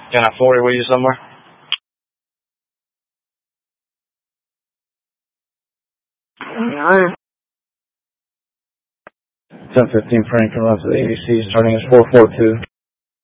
Can I 40 with you somewhere? 1015 Franklin runs to the ABC starting at 442.